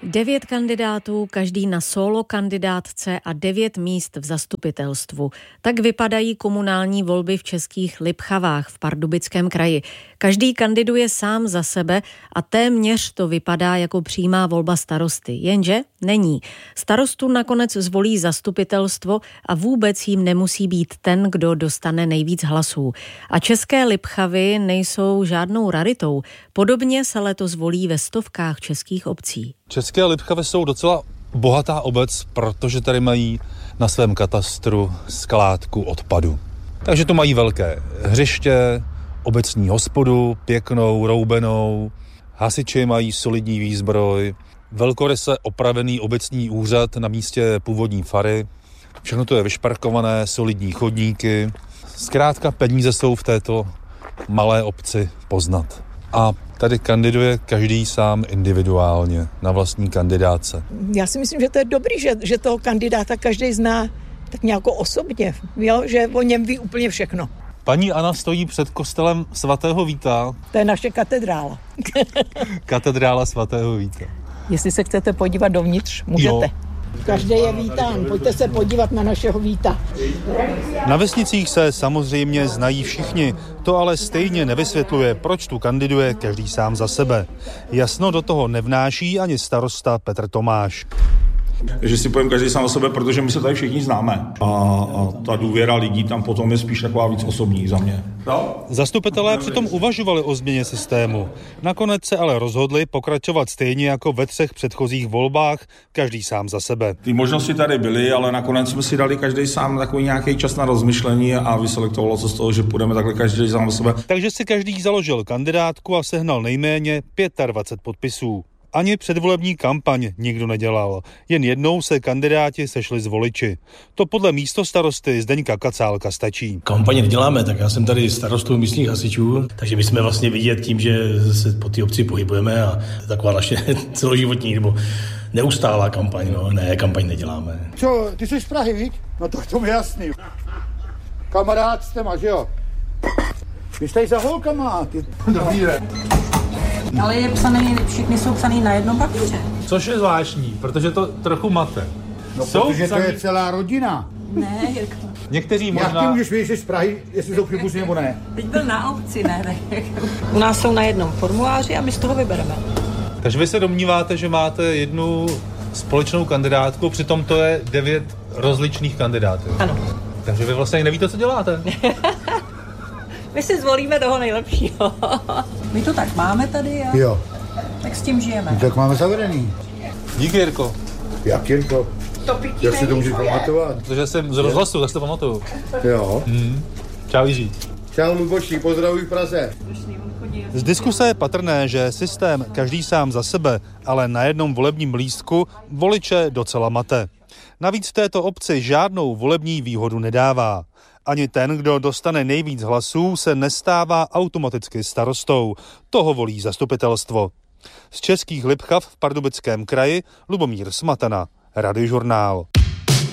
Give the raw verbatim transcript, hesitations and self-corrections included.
Devět kandidátů, každý na solo kandidátce a devět míst v zastupitelstvu. Tak vypadají komunální volby v Českých Lipchavách v Pardubickém kraji. Každý kandiduje sám za sebe a téměř to vypadá jako přímá volba starosty. Jenže není. Starostu nakonec zvolí zastupitelstvo a vůbec jim nemusí být ten, kdo dostane nejvíc hlasů. A České Lipchavy nejsou žádnou raritou. Podobně se letos volí ve stovkách českých obcí. České Lipchavy jsou docela bohatá obec, protože tady mají na svém katastru skládku odpadu. Takže to mají velké hřiště, obecní hospodu, pěknou, roubenou, hasiči mají solidní výzbroj, velkoryse opravený obecní úřad na místě původní fary, všechno to je vyšparkované, solidní chodníky. Zkrátka peníze jsou v této malé obci poznat. A tady kandiduje každý sám individuálně na vlastní kandidátce. Já si myslím, že to je dobrý, že, že toho kandidáta každý zná tak nějak osobně, jo? Že o něm ví úplně všechno. Paní Anna stojí před kostelem svatého Víta. To je naše katedrála. Katedrála svatého Víta. Jestli se chcete podívat dovnitř, můžete. Jo. Každý je vítán, pojďte se podívat na našeho Víta. Na vesnicích se samozřejmě znají všichni, to ale stejně nevysvětluje, proč tu kandiduje každý sám za sebe. Jasno do toho nevnáší ani starosta Petr Tomáš. Že si povím každý sám o sebe, protože my se tady všichni známe. A, a ta důvěra lidí tam potom je spíš taková víc osobní za mě. No? Zastupitelé přitom uvažovali o změně systému. Nakonec se ale rozhodli pokračovat stejně jako ve třech předchozích volbách, každý sám za sebe. Ty možnosti tady byly, ale nakonec jsme si dali každý sám takový nějaký čas na rozmyšlení a vyselektovalo se z toho, že půjdeme takhle každý sám za sebe. Takže si každý založil kandidátku a sehnal nejméně dvacet pět podpisů. Ani předvolební kampaň nikdo nedělal. Jen jednou se kandidáti sešli s voliči. To podle místostarosty Zdeňka Kacálka stačí. Kampaně neděláme, tak já jsem tady starostou místních hasičů, takže my jsme vlastně vidět tím, že se po té obci pohybujeme a taková naše celoživotní nebo neustálá kampaň, no ne, kampaň neděláme. Co, ty jsi z Prahy, víš? No to, to mi jasný. Kamarád jste ma, že jo? Vy jste za holkama, ty. Dobrý den. Ale je psaný, všichni jsou psaný na jednom papíře. Což je zvláštní, protože to trochu mate. No, jsou protože psaný... to je celá rodina. Ne, Jirko. Někteří možná... Jak ty můžeš vědět, že z Prahy, jestli jsou příbuzní nebo ne? Teď byl na obci, ne, ne. U nás jsou na jednom formuláři a my z toho vybereme. Takže vy se domníváte, že máte jednu společnou kandidátku, přitom to je devět rozličných kandidátů. Ano. Takže vy vlastně nevíte, co děláte. My si zvolíme toho nejlepšího. My to tak máme tady a jo. Tak s tím žijeme. My tak máme zavedený. Díky, Jirko. Jak, Jirko? To pití jak si to můžeš pamatovat? Protože jsem z rozhlasu, tak si to pamatuju. Jo. Hmm. Čau, Jiří. Čau, Luboši, pozdravuj v Praze. Z diskuse je patrné, že systém každý sám za sebe, ale na jednom volebním lístku voliče docela mate. Navíc v této obci žádnou volební výhodu nedává. Ani ten, kdo dostane nejvíc hlasů, se nestává automaticky starostou. Toho volí zastupitelstvo. Z Českých Lipchav v Pardubickém kraji Lubomír Smatana, Radiožurnál.